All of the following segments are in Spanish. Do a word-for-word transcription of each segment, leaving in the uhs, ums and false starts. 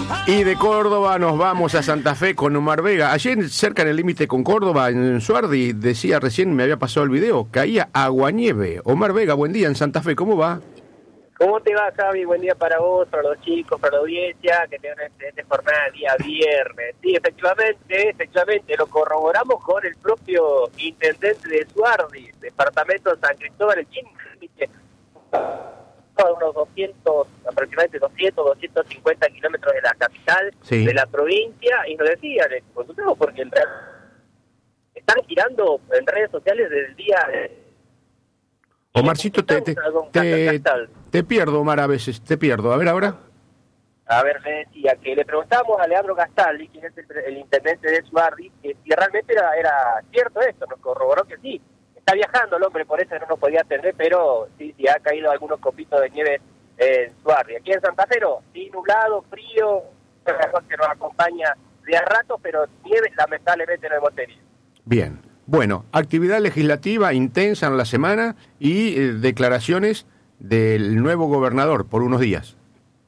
Y de Córdoba nos vamos a Santa Fe con Omar Vega. Ayer, cerca en el límite con Córdoba, en Suardi, decía recién, me había pasado el video, caía aguanieve. Omar Vega, buen día en Santa Fe, ¿cómo va? ¿Cómo te va, Javi? Buen día para vos, para los chicos, para la audiencia, que tengan una excelente jornada día viernes. Sí, efectivamente, efectivamente, lo corroboramos con el propio intendente de Suardi, departamento de San Cristóbal, el límite, a unos doscientos, aproximadamente doscientos, doscientos cincuenta kilómetros de la capital, sí, de la provincia, y nos decían, consultamos porque en realidad están girando en redes sociales desde el día de... Omarcito, te, te, te, te pierdo, Omar, a veces, te pierdo. A ver, ahora. A ver, le decía que le preguntamos a Leandro Gastaldi, quien es el, el intendente de Suardi, que si realmente era, era cierto esto, nos corroboró que sí. Está viajando el hombre, por eso no nos podía atender, pero sí, sí, ha caído algunos copitos de nieve en Suardi. Aquí en Santa Fe, no, sí, nublado, frío, que nos acompaña de a rato, pero nieve lamentablemente no hemos tenido. Bien. Bueno, actividad legislativa intensa en la semana y eh, declaraciones del nuevo gobernador por unos días.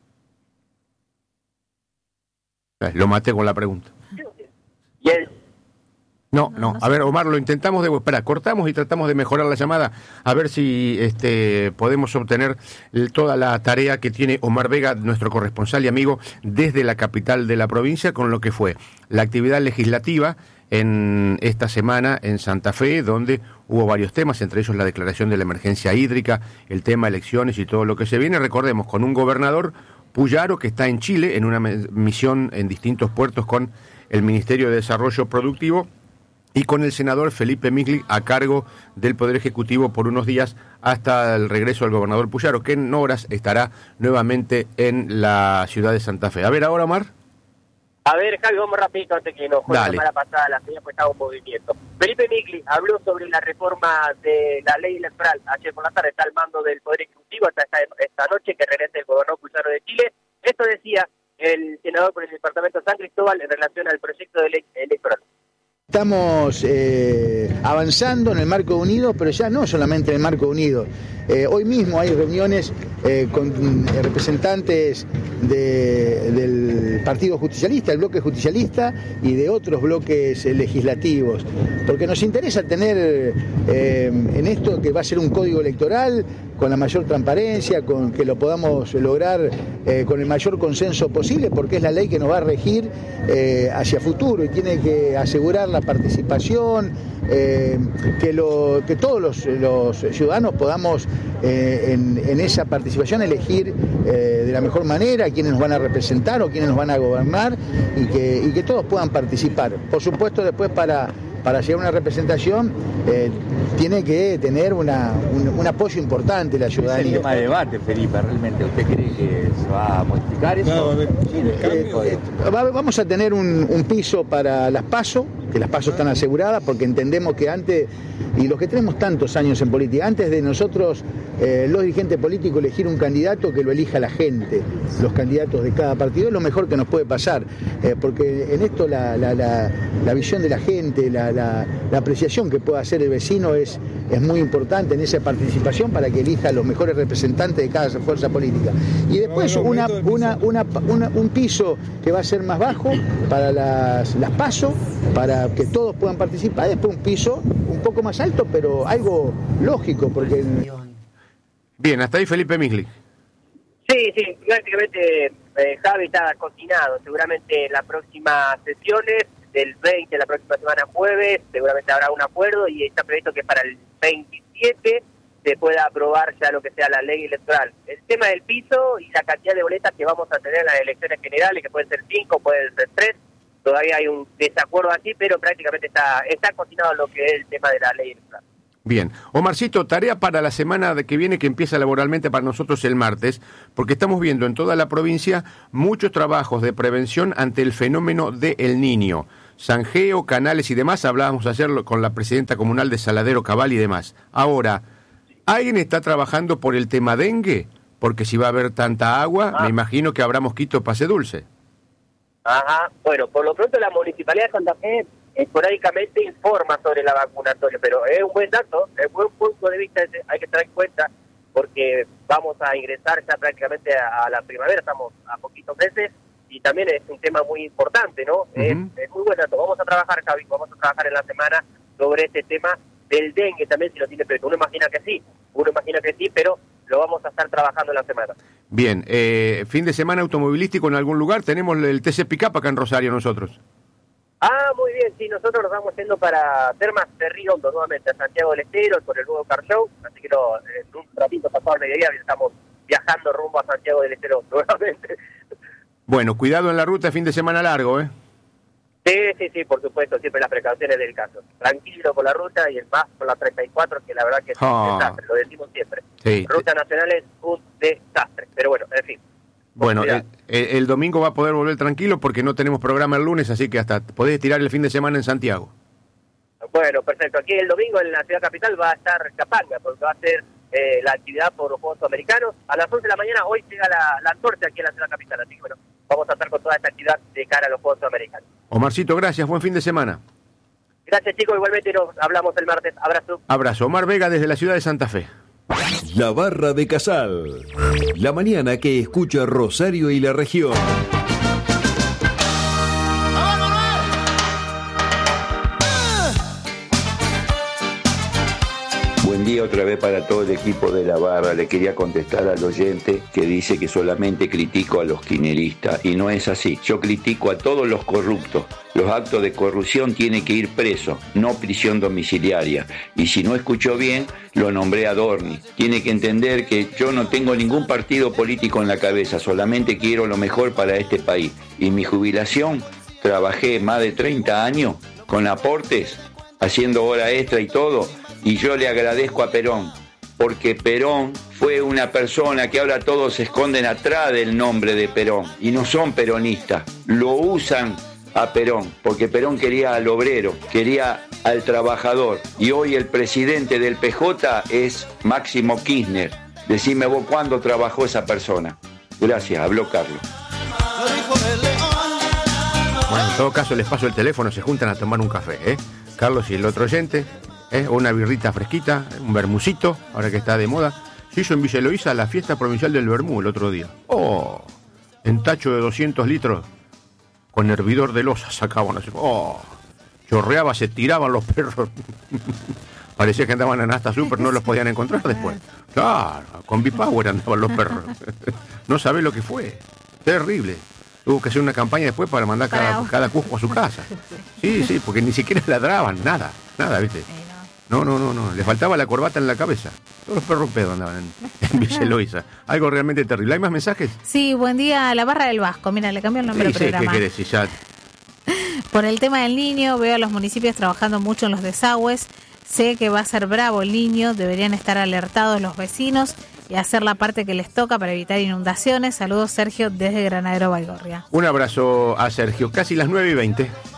Eh, lo maté con la pregunta. ¿Y él? No, no, a ver, Omar, lo intentamos de... Espera, cortamos y tratamos de mejorar la llamada, a ver si este podemos obtener toda la tarea que tiene Omar Vega, nuestro corresponsal y amigo, desde la capital de la provincia, con lo que fue la actividad legislativa en esta semana en Santa Fe, donde hubo varios temas, entre ellos la declaración de la emergencia hídrica, el tema elecciones y todo lo que se viene. Recordemos, con un gobernador, Puyaro, que está en Chile en una misión en distintos puertos con el Ministerio de Desarrollo Productivo, y con el senador Felipe Migli a cargo del Poder Ejecutivo por unos días hasta el regreso del gobernador Puyaro, que en horas estará nuevamente en la ciudad de Santa Fe. A ver ahora, Omar. A ver, Javi, vamos rapidito antes que nos juegue la semana pasada, la señal, pues estaba en movimiento. Felipe Migli habló sobre la reforma de la ley electoral. Ayer por la tarde está al mando del Poder Ejecutivo hasta esta, esta noche que regrese el gobernador Puyaro de Chile. Esto decía el senador por el departamento de San Cristóbal en relación al proyecto de ley electoral. Estamos eh, avanzando en el Marco Unido, pero ya no solamente en el Marco Unido. Eh, hoy mismo hay reuniones eh, con eh, representantes de, del Partido Justicialista, el bloque justicialista y de otros bloques eh, legislativos, porque nos interesa tener eh, en esto que va a ser un código electoral con la mayor transparencia, con que lo podamos lograr eh, con el mayor consenso posible, porque es la ley que nos va a regir eh, hacia futuro y tiene que asegurar la participación, eh, que, lo, que todos los, los ciudadanos podamos eh, en, en esa participación elegir eh, de la mejor manera quiénes nos van a representar o quiénes nos van a gobernar y que, y que todos puedan participar. Por supuesto, después para... Para llegar a una representación eh, tiene que tener una, un, un apoyo importante la ciudadanía. Es el tema de debate, Felipe, ¿realmente usted cree que se va a modificar eso? No, sí, eh, eh, vamos a tener un, un piso para las PASO, que las PASO están aseguradas, porque entendemos que antes, y los que tenemos tantos años en política, antes de nosotros, eh, los dirigentes políticos, elegir un candidato, que lo elija la gente, los candidatos de cada partido, es lo mejor que nos puede pasar, eh, porque en esto la, la, la, la visión de la gente, la La, la apreciación que pueda hacer el vecino es, es muy importante en esa participación para que elija los mejores representantes de cada fuerza política. Y después una, una, una, una, un piso que va a ser más bajo para las, las PASO, para que todos puedan participar, después un piso un poco más alto, pero algo lógico, porque... El... Bien, hasta ahí Felipe Migli. Sí, sí, prácticamente eh, Javi está cocinado, seguramente en las próximas sesiones del veinte, la próxima semana jueves, seguramente habrá un acuerdo y está previsto que para el veintisiete se pueda aprobar ya lo que sea la ley electoral. El tema del piso y la cantidad de boletas que vamos a tener en las elecciones generales, que pueden ser cinco, pueden ser tres, todavía hay un desacuerdo así, pero prácticamente está, está cocinado lo que es el tema de la ley electoral. Bien. Omarcito, tarea para la semana de que viene, que empieza laboralmente para nosotros el martes, porque estamos viendo en toda la provincia muchos trabajos de prevención ante el fenómeno de El Niño. Sanjeo, canales y demás, hablábamos ayer con la presidenta comunal de Saladero Cabal y demás. Ahora, ¿alguien está trabajando por el tema dengue? Porque si va a haber tanta agua, ah. me imagino que habrá mosquito pase dulce. Ajá, bueno, por lo pronto la Municipalidad de Santa Fe esporádicamente informa sobre la vacunatoria, pero es un buen dato, es un buen punto de vista, hay que tener en cuenta, porque vamos a ingresar ya prácticamente a, a la primavera, estamos a poquitos meses, y y también es un tema muy importante, ¿no? Uh-huh. es, es muy bueno. Vamos a trabajar, Javi, vamos a trabajar en la semana sobre este tema del dengue también, si lo tiene previsto. Uno imagina que sí, uno imagina que sí, pero lo vamos a estar trabajando en la semana. Bien, eh, fin de semana automovilístico en algún lugar, tenemos el T C Pickup acá en Rosario nosotros. Ah, muy bien, sí, nosotros nos vamos yendo para Termas de Río Hondo nuevamente, a Santiago del Estero, por el nuevo Car Show, así que no, en un ratito pasado al mediodía estamos viajando rumbo a Santiago del Estero nuevamente. Bueno, cuidado en la ruta, fin de semana largo, ¿eh? Sí, sí, sí, por supuesto, siempre las precauciones del caso. Tranquilo con la ruta y el más con la treinta y cuatro, que la verdad que es oh. un desastre, lo decimos siempre. Sí. Ruta nacional es un desastre, pero bueno, en fin. Bueno, el, el domingo va a poder volver tranquilo porque no tenemos programa el lunes, así que hasta podés tirar el fin de semana en Santiago. Bueno, perfecto. Aquí el domingo en la ciudad capital va a estar Capanga, porque va a ser eh, la actividad por los Juegos Americanos. A las once de la mañana hoy llega la, la antorcha aquí en la ciudad capital, así que bueno, vamos a estar con toda esta actividad de cara a los Juegos Americanos. Omarcito, gracias, buen fin de semana. Gracias, chicos, igualmente nos hablamos el martes. Abrazo. Abrazo. Omar Vega desde la ciudad de Santa Fe. La Barra de Casal. La mañana que escucha Rosario y la región. Buen día otra vez para todo el equipo de La Barra. Le quería contestar al oyente que dice que solamente critico a los kirchneristas, y no es así. Yo critico a todos los corruptos. Los actos de corrupción tienen que ir presos, no prisión domiciliaria. Y si no escuchó bien, lo nombré a Dorni. Tiene que entender que yo no tengo ningún partido político en la cabeza, solamente quiero lo mejor para este país. Y mi jubilación, trabajé más de treinta años con aportes, haciendo hora extra y todo, y yo le agradezco a Perón, porque Perón fue una persona que ahora todos se esconden atrás del nombre de Perón, y no son peronistas, lo usan a Perón, porque Perón quería al obrero, quería al trabajador, y hoy el presidente del P J es Máximo Kirchner. Decime vos cuándo trabajó esa persona. Gracias, habló Carlos. Bueno, en todo caso les paso el teléfono, se juntan a tomar un café, ¿eh? Carlos y el otro oyente, ¿eh? Una birrita fresquita, un vermucito, ahora que está de moda. Se hizo en Villa Eloísa la fiesta provincial del vermú el otro día. ¡Oh! En tacho de doscientos litros, con hervidor de losa sacaban así. ¡Oh! Chorreaba, se tiraban los perros. Parecía que andaban en hasta super, no los podían encontrar después. Claro, con B-Power andaban los perros. No sabés lo que fue. Terrible. Tuvo que hacer una campaña después para mandar cada, cada cusco a su casa. Sí, sí, porque ni siquiera ladraban, nada, nada, ¿viste? No, no, no, no, le faltaba la corbata en la cabeza. Todos los perros pedos andaban en, en Villa Eloísa. Algo realmente terrible. ¿Hay más mensajes? Sí, buen día, La Barra del Vasco. Mira, le cambió el nombre sí, del programa. ¿Qué querés? Si ya... Por el tema del niño, veo a los municipios trabajando mucho en los desagües. Sé que va a ser bravo el niño, deberían estar alertados los vecinos y hacer la parte que les toca para evitar inundaciones. Saludos, Sergio, desde Granadero Baigorria. Un abrazo a Sergio, casi las nueve y veinte.